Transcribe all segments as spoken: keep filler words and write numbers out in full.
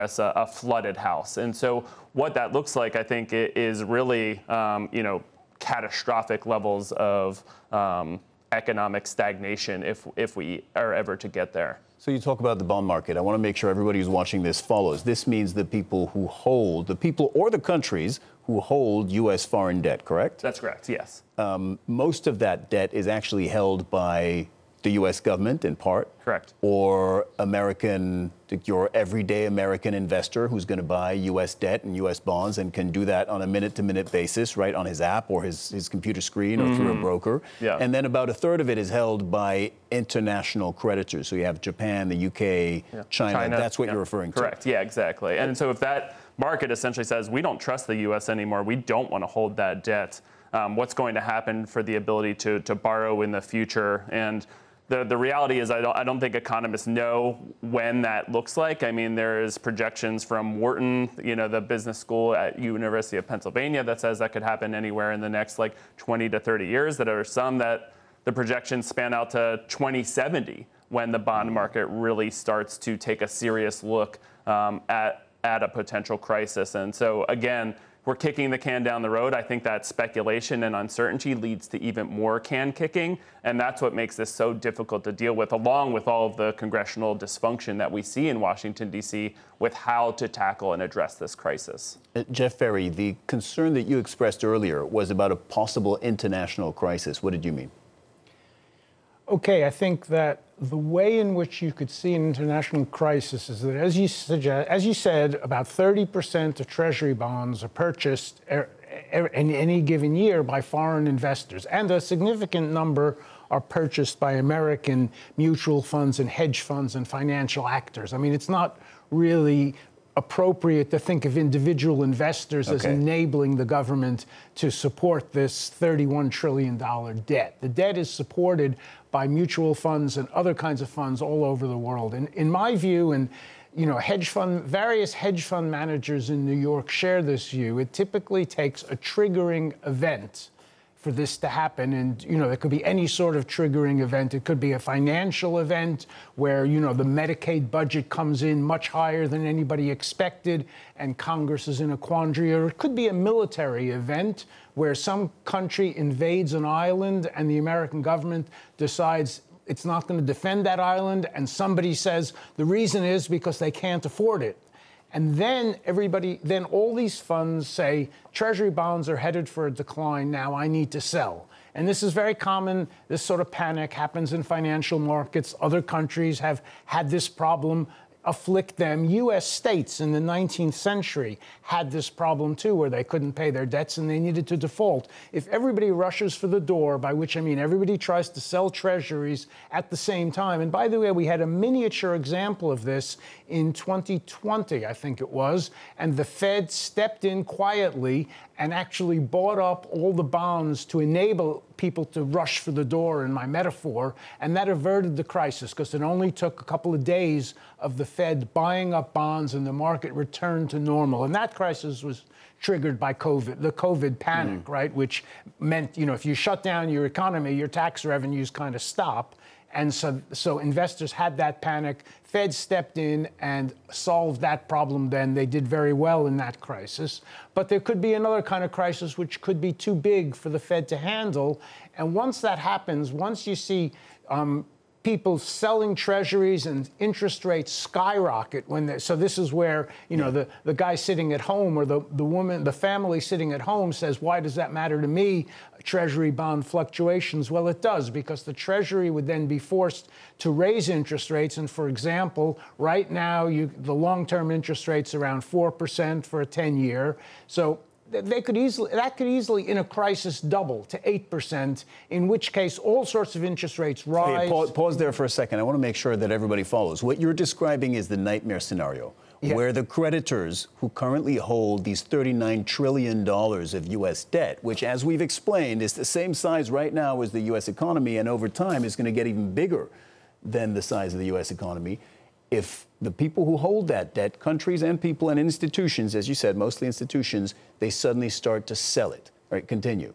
a, a flooded house. And so what that looks like, I think, is really, um, you know, catastrophic levels of um, economic stagnation if if we are ever to get there. So you talk about the bond market. I want to make sure everybody who's watching this follows. This means the people who hold, the people or the countries who hold U S foreign debt, correct? That's correct, yes. Um, most of that debt is actually held by the U S government in part. Correct. Or American, your everyday American investor who's going to buy U S debt and U S bonds and can do that on a minute-to-minute basis, right, on his app or his, his computer screen or mm-hmm. through a broker. Yeah. And then about a third of it is held by international creditors. So you have Japan, the U K, yeah. China. China. That's what yeah. you're referring to. Correct. Yeah, exactly. And so if that market essentially says, we don't trust the U S anymore, we don't want to hold that debt, um, what's going to happen for the ability to, to borrow in the future? And The, the reality is I don't, I don't think economists know when that looks like. I mean, there's projections from Wharton, you know, the business school at University of Pennsylvania that says that could happen anywhere in the next like twenty to thirty years. That are some that the projections span out to twenty seventy when the bond market really starts to take a serious look um, at, at a potential crisis. And so again, we're kicking the can down the road. I think that speculation and uncertainty leads to even more can kicking, and that's what makes this so difficult to deal with, along with all of the congressional dysfunction that we see in Washington, D C, with how to tackle and address this crisis. Uh, Jeff Ferry, the concern that you expressed earlier was about a possible international crisis. What did you mean? Okay, I think that the way in which you could see an international crisis is that, as you suggest, as you said, about thirty percent of Treasury bonds are purchased er, er, in any given year by foreign investors, and a significant number are purchased by American mutual funds and hedge funds and financial actors. I mean, it's not really appropriate to think of individual investors okay. as enabling the government to support this thirty-one trillion dollars debt. The debt is supported by mutual funds and other kinds of funds all over the world. And in my view, and you know, hedge fund, various hedge fund managers in New York share this view, it typically takes a triggering event for this to happen. And, you know, there could be any sort of triggering event. It could be a financial event where, you know, the Medicaid budget comes in much higher than anybody expected and Congress is in a quandary. Or it could be a military event where some country invades an island and the American government decides it's not going to defend that island. And somebody says the reason is because they can't afford it. And then everybody, then all these funds say, Treasury bonds are headed for a decline now, I need to sell. And this is very common. This sort of panic happens in financial markets. Other countries have had this problem afflict them. U S states in the nineteenth century had this problem too, where they couldn't pay their debts and they needed to default. If everybody rushes for the door, by which I mean everybody tries to sell treasuries at the same time, and by the way, we had a miniature example of this in twenty twenty, I think it was, and the Fed stepped in quietly and actually bought up all the bonds to enable people to rush for the door, in my metaphor, and that averted the crisis because it only took a couple of days of the Fed buying up bonds and the market returned to normal. And that crisis was triggered by COVID, the COVID panic, mm. right, which meant, you know, if you shut down your economy, your tax revenues kind of stop. And so, so investors had that panic. Fed stepped in and solved that problem then. They did very well in that crisis. But there could be another kind of crisis which could be too big for the Fed to handle. And once that happens, once you see um, people selling treasuries and interest rates skyrocket when they, so this is where, you know, the, the guy sitting at home or the, the woman, the family sitting at home says, why does that matter to me? Treasury bond fluctuations. Well, it does, because the Treasury would then be forced to raise interest rates. And for example, right now, you, the long-term interest rate's around four percent for a ten year. So they could easily, that could easily, in a crisis, double to eight percent, in which case all sorts of interest rates rise. Hey, pause, pause there for a second. I want to make sure that everybody follows. What you're describing is the nightmare scenario, yeah. where the creditors who currently hold these thirty-nine trillion dollars of U S debt, which, as we've explained, is the same size right now as the U S economy, and over time is going to get even bigger than the size of the U S economy. If the people who hold that debt, countries and people and institutions, as you said, mostly institutions, they suddenly start to sell it. All right, continue.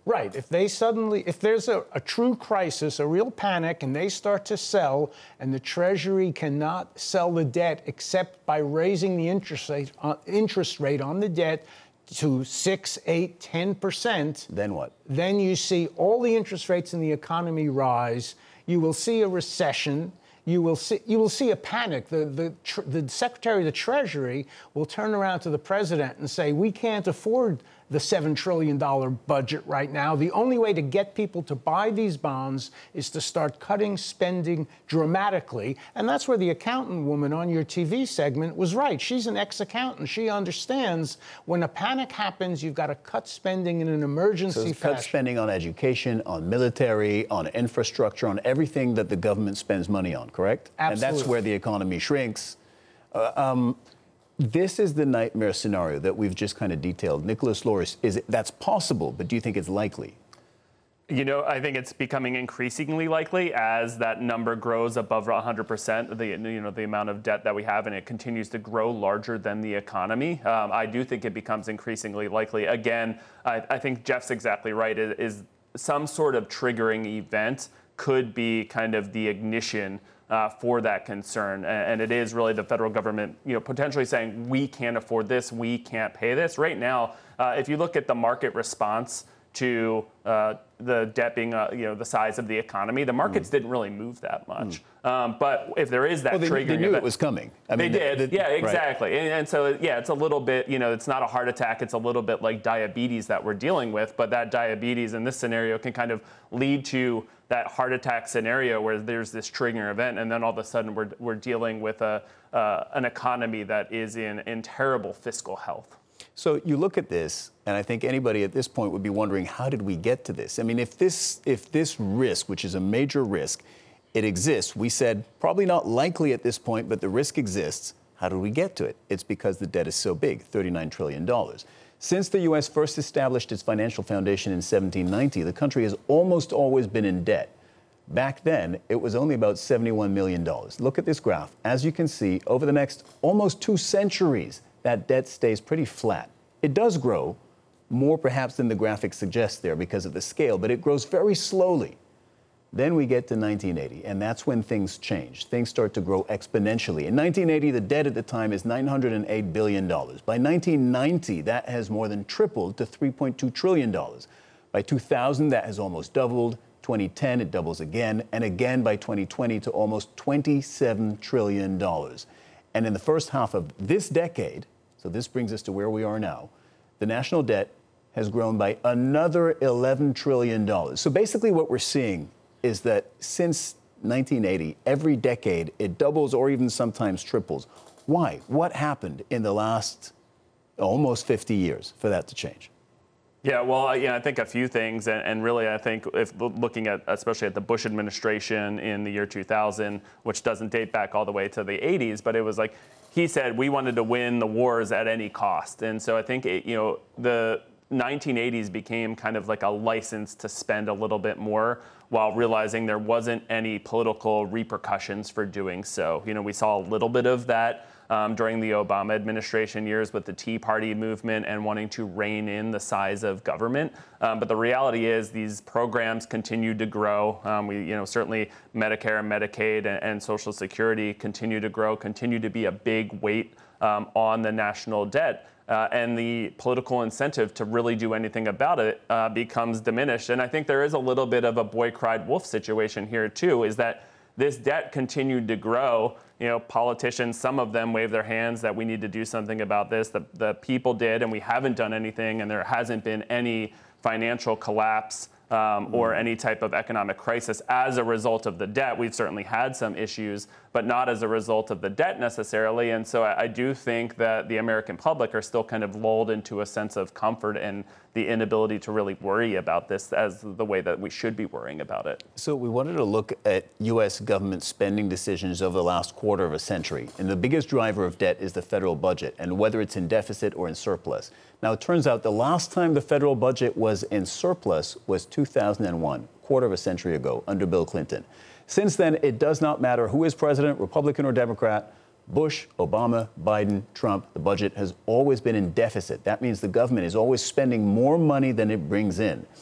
Right. If they suddenly, if there's a, a true crisis, a real panic, and they start to sell, and the Treasury cannot sell the debt except by raising the interest rate, uh, interest rate on the debt to six, eight, ten percent. Then what? Then you see all the interest rates in the economy rise. You will see a recession. You will see you will see a panic. The the tr- the Secretary of the Treasury will turn around to the president and say, "We can't afford the seven trillion dollars budget right now. The only way to get people to buy these bonds is to start cutting spending dramatically." And that's where the accountant woman on your T V segment was right. She's an ex-accountant. She understands when a panic happens, you've got to cut spending in an emergency So fashion. cut spending on education, on military, on infrastructure, on everything that the government spends money on, correct? Absolutely. And that's where the economy shrinks. Uh, um, This is the nightmare scenario that we've just kind of detailed. Nicholas Loris, is it, that's possible, but do you think it's likely? You know, I think it's becoming increasingly likely as that number grows above one hundred percent, the, you know, the amount of debt that we have, and it continues to grow larger than the economy. Um, I do think it becomes increasingly likely. Again, I, I think Jeff's exactly right, is, is some sort of triggering event could be kind of the ignition Uh, for that concern, and it is really the federal government, you know, potentially saying we can't afford this, we can't pay this. Right now, uh, if you look at the market response to uh, the debt being, uh, you know, the size of the economy, the markets mm. didn't really move that much. Mm. Um, but if there is that well, they, triggering they knew event, it was coming. I they mean, did, the, the, yeah, exactly. Right. And, and so, yeah, it's a little bit, you know, it's not a heart attack. It's a little bit like diabetes that we're dealing with, but that diabetes in this scenario can kind of lead to that heart attack scenario where there's this triggering event, and then all of a sudden we're we're dealing with a uh, an economy that is in in terrible fiscal health. So you look at this, and I think anybody at this point would be wondering, how did we get to this? I mean, if this if this risk, which is a major risk, it exists. We said probably not likely at this point, but the risk exists. How did we get to it? It's because the debt is so big, thirty-nine trillion dollars. Since the U S first established its financial foundation in seventeen ninety, the country has almost always been in debt. Back then, it was only about seventy-one million dollars. Look at this graph. As you can see, over the next almost two centuries, that debt stays pretty flat. It does grow, more perhaps than the graphic suggests there because of the scale, but it grows very slowly. Then we get to nineteen eighty, and that's when things change. Things start to grow exponentially. In nineteen eighty, the debt at the time is nine hundred eight billion dollars. By nineteen ninety, that has more than tripled to three point two trillion dollars. By two thousand, that has almost doubled. twenty ten, it doubles again, and again by twenty twenty to almost twenty-seven trillion dollars. And in the first half of this decade, so this brings us to where we are now, the national debt has grown by another eleven trillion dollars. So basically what we're seeing is that since nineteen eighty, every decade, it doubles or even sometimes triples. Why? What happened in the last almost fifty years for that to change? Yeah, well, yeah, I think a few things, and, and really, I think if looking at, especially at the Bush administration in the year two thousand, which doesn't date back all the way to the eighties, but it was like he said we wanted to win the wars at any cost, and so I think it, you know the nineteen eighties became kind of like a license to spend a little bit more, while realizing there wasn't any political repercussions for doing so. You know, we saw a little bit of that um, during the Obama administration years with the Tea Party movement and wanting to rein in the size of government. Um, but the reality is these programs continued to grow. Um, we, you know, certainly Medicare and Medicaid and, and Social Security continue to grow, continue to be a big weight um, on the national debt. Uh, and the political incentive to really do anything about it uh, becomes diminished. And I think there is a little bit of a boy cried wolf situation here too, is that this debt continued to grow. You know, politicians, some of them wave their hands that we need to do something about this. The, the people did, and we haven't done anything, and there hasn't been any financial collapse um, or any type of economic crisis as a result of the debt. We've certainly had some issues, but not as a result of the debt necessarily. And so I, I do think that the American public are still kind of lulled into a sense of comfort and the inability to really worry about this as the way that we should be worrying about it. So we wanted to look at U S government spending decisions over the last quarter of a century. And the biggest driver of debt is the federal budget, and whether it's in deficit or in surplus. Now, it turns out the last time the federal budget was in surplus was two thousand one, quarter of a century ago, under Bill Clinton. Since then, it does not matter who is president, Republican or Democrat, Bush, Obama, Biden, Trump, the budget has always been in deficit. That means the government is always spending more money than it brings in.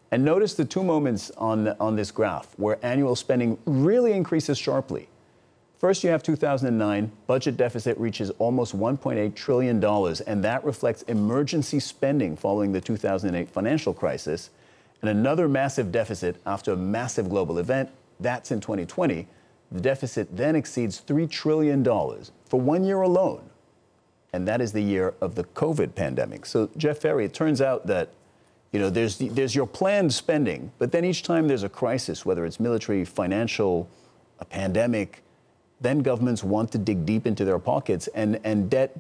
And notice the two moments on, on this graph where annual spending really increases sharply. First, you have two thousand nine, budget deficit reaches almost one point eight trillion dollars, and that reflects emergency spending following the two thousand eight financial crisis. And another massive deficit after a massive global event, that's in twenty twenty. The deficit then exceeds three trillion dollars for one year alone. And that is the year of the COVID pandemic. So, Jeff Ferry, it turns out that, you know, there's, the, there's your planned spending, but then each time there's a crisis, whether it's military, financial, a pandemic, then governments want to dig deep into their pockets, and, and debt